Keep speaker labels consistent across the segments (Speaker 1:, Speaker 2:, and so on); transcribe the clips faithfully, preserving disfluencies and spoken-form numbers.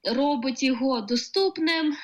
Speaker 1: робить його доступним,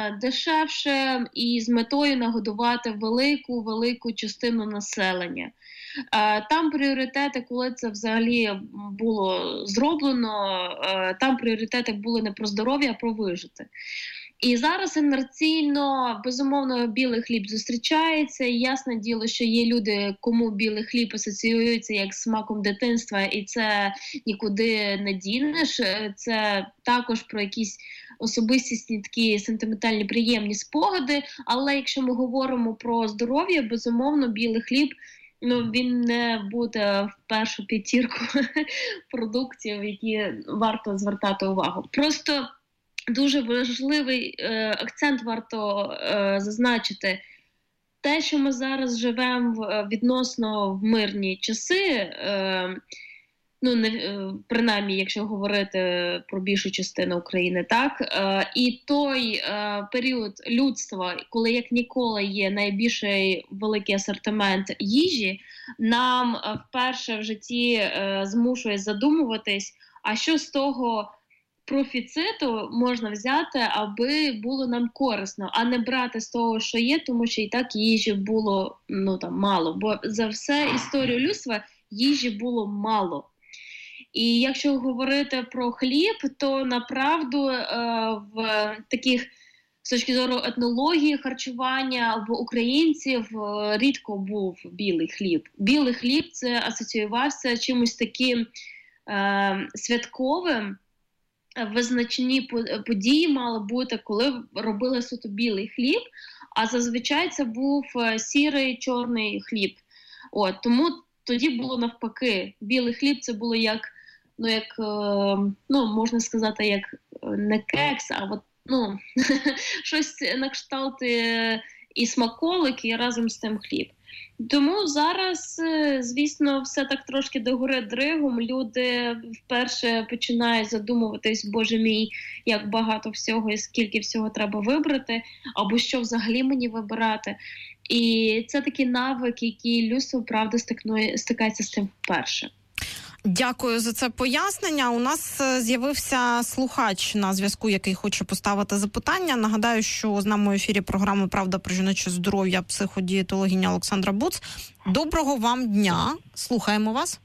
Speaker 1: дешевшим і з метою нагодувати велику-велику частину населення. Там пріоритети, коли це взагалі було зроблено, там пріоритети були не про здоров'я, а про вижити. І зараз інерційно, безумовно, білий хліб зустрічається. І ясне діло, що є люди, кому білий хліб асоціюється як з смаком дитинства, і це нікуди не дінеш. Це також про якісь особистісні такі сентиментальні, приємні спогади. Але якщо ми говоримо про здоров'я, безумовно, білий хліб, ну, він не буде в першу п'ятірку продуктів, які варто звертати увагу. Просто дуже важливий е, акцент варто е, зазначити. Те, що ми зараз живемо в, відносно в мирні часи, е, ну, не, е, принаймні, якщо говорити про більшу частину України, так, е, і той е, період людства, коли як ніколи є найбільший великий асортимент їжі, нам е, вперше в житті е, змушує задумуватись, а що з того профіциту можна взяти, аби було нам корисно, а не брати з того, що є, тому що і так їжі було, ну, там, мало. Бо за все історію людства їжі було мало. І якщо говорити про хліб, то направду е, в таких, з точки зору етнології, харчування або українців е, рідко був білий хліб. Білий хліб – це асоціювався чимось таким е, святковим. Визначні події мали бути, коли робили суто білий хліб, а зазвичай це був сірий, чорний хліб. От, тому тоді було навпаки. Білий хліб це було як, ну, як, ну, можна сказати, як не кекс, а от, ну, щось на кшталт і смаколики, і разом з тим хліб. Тому зараз, звісно, все так трошки догори дригом. Люди вперше починають задумуватись, боже мій, як багато всього і скільки всього треба вибрати, або що взагалі мені вибирати. І це такий навик, який людство, правда, стикнує, стикається з тим вперше.
Speaker 2: Дякую за це пояснення. У нас з'явився слухач на зв'язку, який хоче поставити запитання. Нагадаю, що з нами в ефірі програми «Правда про жіноче здоров'я» психодієтологиня Олександра Буц. Доброго вам дня. Слухаємо вас.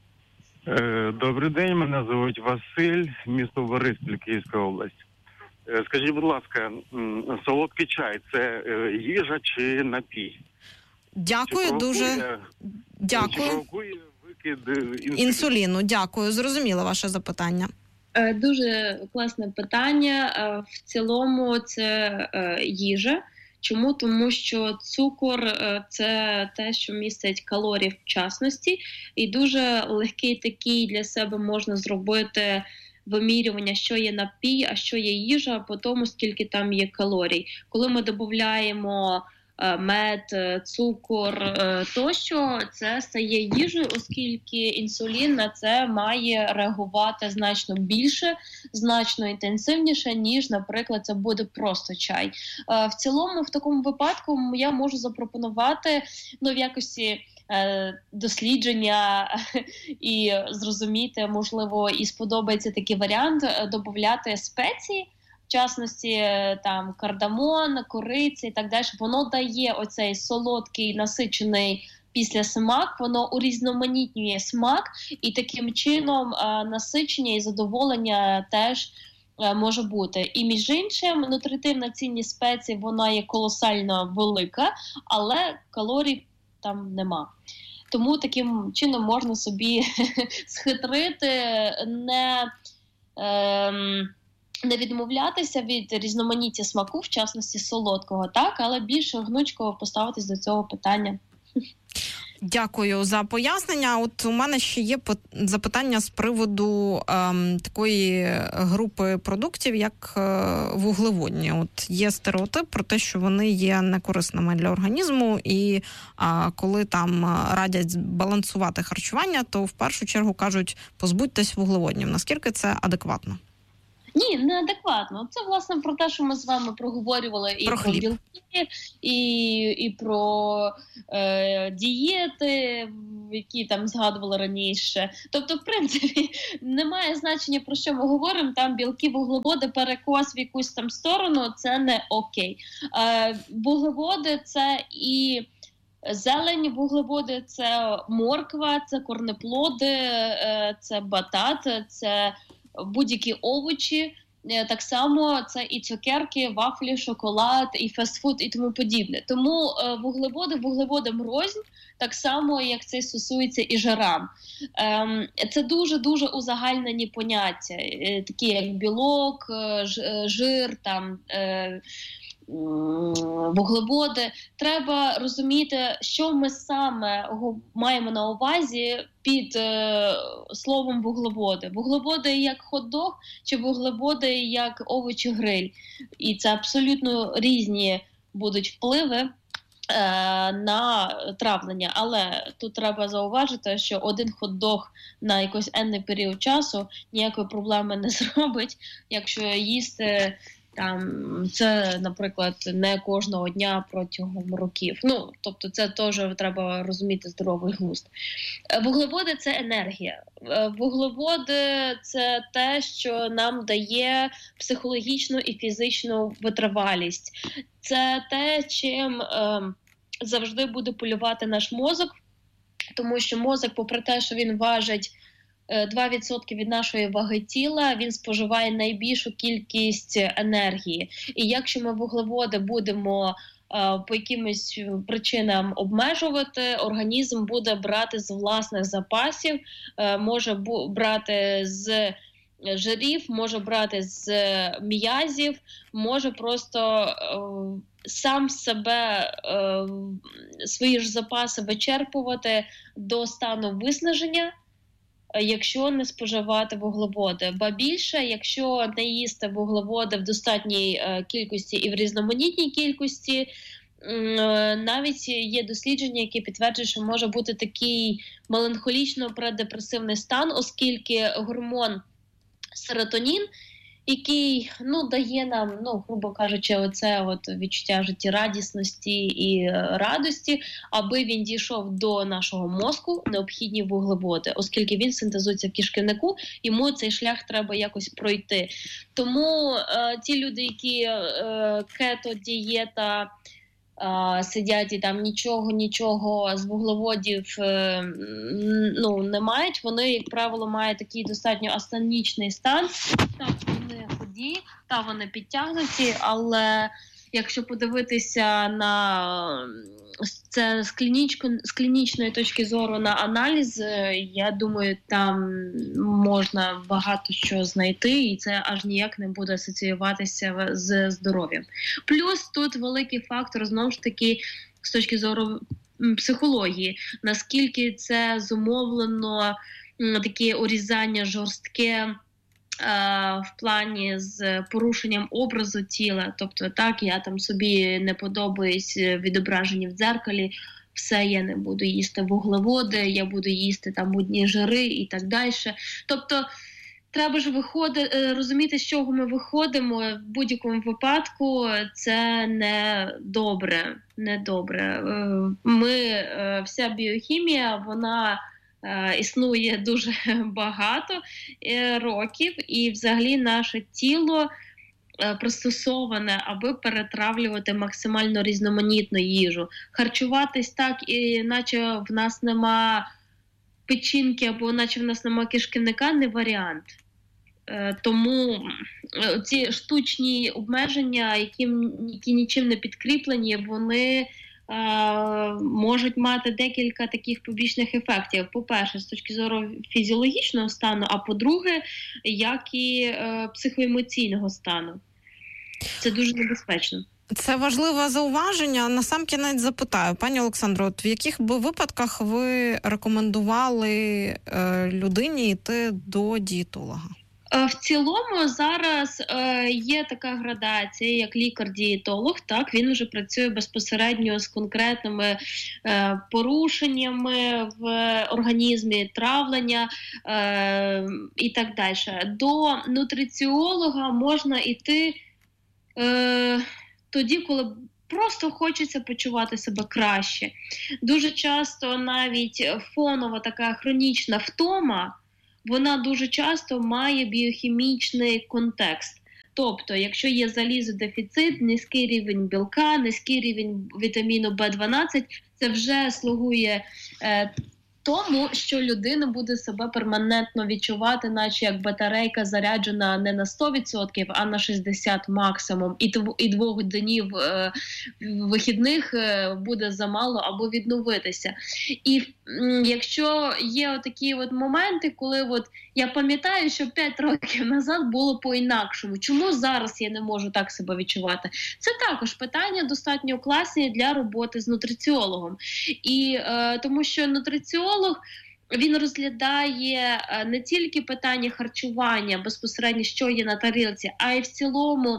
Speaker 3: Добрий день, мене звуть Василь, місто Бориспіль, Київська область. Скажіть, будь ласка, солодкий чай – це їжа чи напій?
Speaker 2: Дякую,
Speaker 3: чи
Speaker 2: дуже дякую.
Speaker 3: Чи провокує інсуліну.
Speaker 2: інсуліну? Дякую, зрозуміло ваше запитання.
Speaker 1: Дуже класне питання. В цілому це їжа. Чому? Тому що цукор – це те, що містить калорії в частності, і дуже легкий такий для себе можна зробити вимірювання, що є напій, а що є їжа, по тому, скільки там є калорій. Коли ми додаємо мед, цукор тощо, це стає їжею, оскільки інсулін на це має реагувати значно більше, значно інтенсивніше, ніж, наприклад, це буде просто чай. В цілому, в такому випадку я можу запропонувати, ну, в якості дослідження і зрозуміти, можливо, і сподобається такий варіант, додати спеції, в частності там кардамон, кориця і так далі. Воно дає оцей солодкий, насичений післясмак, воно урізноманітнює смак, і таким чином насичення і задоволення теж може бути. І між іншим, нутритивна цінність спецій, вона є колосально велика, але калорій там нема. Тому таким чином можна собі схитрити, не, ем, не відмовлятися від різноманіття смаку, в частності солодкого, так, але більш гнучко поставитись до цього питання.
Speaker 2: Дякую за пояснення. От у мене ще є запитання з приводу ем, такої групи продуктів, як е, вуглеводні. От є стереотип про те, що вони є некорисними для організму, і е, коли там радять балансувати харчування, то в першу чергу кажуть, позбудьтесь вуглеводнів. Наскільки це адекватно?
Speaker 1: Ні, неадекватно. Це, власне, про те, що ми з вами проговорювали і про, про білки, і, і про е, дієти, які там згадували раніше. Тобто, в принципі, немає значення, про що ми говоримо. Там білки, вуглеводи, перекос в якусь там сторону – це не окей. Е, вуглеводи – це і зелень, вуглеводи – це морква, це корнеплоди, е, це батат, це будь-які овочі, так само це і цукерки, вафлі, шоколад, і фастфуд, і тому подібне. Тому е, вуглеводи, вуглеводам рознь, так само, як це стосується і жирам. Е, це дуже-дуже узагальнені поняття, е, такі як білок, е, жир, там, е, вуглеводи. Треба розуміти, що ми саме маємо на увазі під е, словом вуглеводи. Вуглеводи як хот-дог чи вуглеводи як овочі-гриль. І це абсолютно різні будуть впливи е, на травлення. Але тут треба зауважити, що один хот-дог на якийсь енний період часу ніякої проблеми не зробить, якщо їсти там, це, наприклад, не кожного дня протягом років. Ну, тобто це теж треба розуміти здоровий глузд. Вуглеводи – це енергія. Вуглеводи – це те, що нам дає психологічну і фізичну витривалість. Це те, чим е, завжди буде полювати наш мозок, тому що мозок, попри те, що він важить два відсотки від нашої ваги тіла, він споживає найбільшу кількість енергії. І якщо ми вуглеводи будемо е, по якимось причинам обмежувати, організм буде брати з власних запасів, е, може бу- брати з жирів, може брати з м'язів, може просто е, сам себе, е, свої ж запаси вичерпувати до стану виснаження, якщо не споживати вуглеводи. Ба більше, якщо не їсти вуглеводи в достатній е, кількості і в різноманітній кількості, е, навіть є дослідження, які підтверджують, що може бути такий меланхолічно-преддепресивний стан, оскільки гормон серотонін, який, ну, дає нам, ну, грубо кажучи, оце от відчуття життєрадісності і радості, аби він дійшов до нашого мозку, необхідні вуглеводи, оскільки він синтезується в кишківнику, йому цей шлях треба якось пройти. Тому е, ті люди, які е, кето-дієта, Uh, сидять і там нічого, нічого з вуглеводів uh, ну, не мають, вони, як правило, мають такий достатньо астенічний стан. Так, вони ході, та вони підтягнуті, але якщо подивитися на це з, клінічко, з клінічної точки зору на аналіз, я думаю, там можна багато що знайти, і це аж ніяк не буде асоціюватися з здоров'ям. Плюс тут великий фактор, знову ж таки, з точки зору психології, наскільки це зумовлено таке урізання жорстке, в плані з порушенням образу тіла, тобто так, я там собі не подобаюсь відображені в дзеркалі, все, я не буду їсти вуглеводи, я буду їсти там одні жири і так далі. Тобто треба ж виходити, розуміти, з чого ми виходимо. В будь-якому випадку це не добре, не добре. Ми, вся біохімія, вона існує дуже багато років, і взагалі наше тіло пристосоване, аби перетравлювати максимально різноманітну їжу. Харчуватись так, і наче в нас нема печінки, або наче в нас нема кишківника, не варіант. Тому ці штучні обмеження, які, які нічим не підкріплені, вони можуть мати декілька таких побічних ефектів. По-перше, з точки зору фізіологічного стану, а по-друге, як і е, психоемоційного стану. Це дуже небезпечно.
Speaker 2: Це важливе зауваження. Насамкінець запитаю, пані Олександро, от в яких би випадках ви рекомендували е, людині йти до дієтолога?
Speaker 1: В цілому зараз е, є така градація, як лікар-дієтолог. Так, він вже працює безпосередньо з конкретними е, порушеннями в організмі, травлення е, і так далі. До нутриціолога можна йти е, тоді, коли просто хочеться почувати себе краще. Дуже часто навіть фонова така хронічна втома, вона дуже часто має біохімічний контекст. Тобто, якщо є залізодефіцит, низький рівень білка, низький рівень вітаміну Б дванадцять, це вже слугує е, тому, що людина буде себе перманентно відчувати, наче як батарейка заряджена не на сто відсотків, а на шістдесят відсотків максимум. І, тв- і двох днів е, вихідних е, буде замало, або відновитися. І м, якщо є такі от моменти, коли от я пам'ятаю, що п'ять років назад було по-інакшому. Чому зараз я не можу так себе відчувати? Це також питання достатньо класні для роботи з нутриціологом. І е, тому що нутриціолог він розглядає не тільки питання харчування, безпосередньо, що є на тарілці, а й в цілому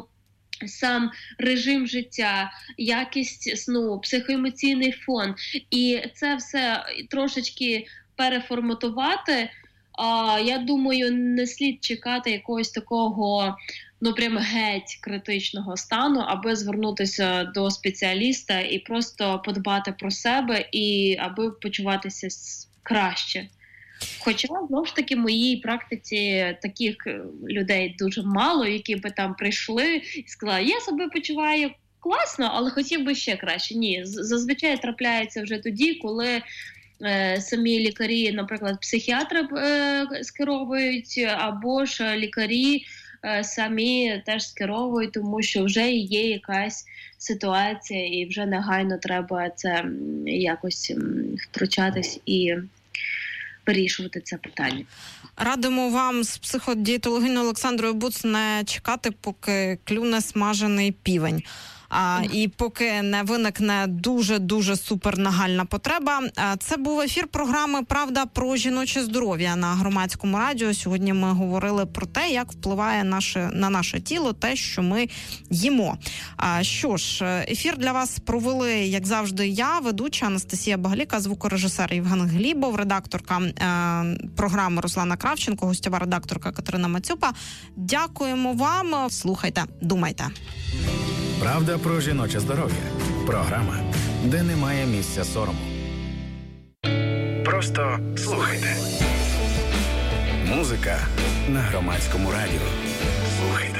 Speaker 1: сам режим життя, якість сну, психоемоційний фон. І це все трошечки переформатувати, а, я думаю, не слід чекати якогось такого, ну прям геть критичного стану, аби звернутися до спеціаліста і просто подбати про себе, і аби почуватися краще. Хоча, знову ж таки, в моїй практиці таких людей дуже мало, які би там прийшли і сказали, я себе почуваю класно, але хотів би ще краще. Ні, зазвичай трапляється вже тоді, коли е, самі лікарі, наприклад, психіатри е, скеровують, або ж лікарі е, самі теж скеровують, тому що вже є якась ситуація і вже негайно треба це якось втручатись і вирішувати це питання.
Speaker 2: Радимо вам з психодієтологиною Олександрою Буц не чекати, поки клюне смажений півень. А, і поки не виникне дуже-дуже супернагальна потреба. А, це був ефір програми «Правда про жіноче здоров'я» на Громадському радіо. Сьогодні ми говорили про те, як впливає наше, на наше тіло те, що ми їмо. А, що ж, ефір для вас провели, як завжди, я, ведуча Анастасія Багаліка, звукорежисер Євген Глібов, редакторка е, програми Руслана Кравченко, гостєва редакторка Катерина Мацюпа. Дякуємо вам. Слухайте, думайте.
Speaker 4: Правда про жіноче здоров'я. Програма, де немає місця сорому. Просто слухайте. Музика на Громадському радіо. Слухайте.